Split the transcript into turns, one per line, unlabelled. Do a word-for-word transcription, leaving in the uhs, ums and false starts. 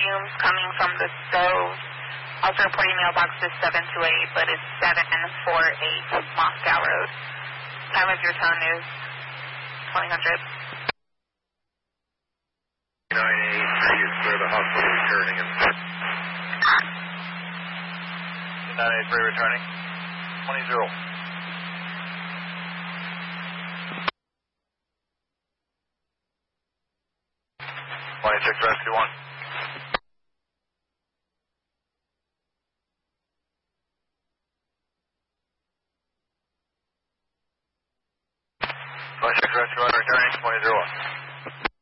fumes coming from the stove. Also reporting mailbox is seven two eight, but it's seven four eight Moscow Road. Time of your tone is twenty hundred.
nine eight three is where the hospital is turning.
nine eight three returning. twenty zero. twenty-six rescue one.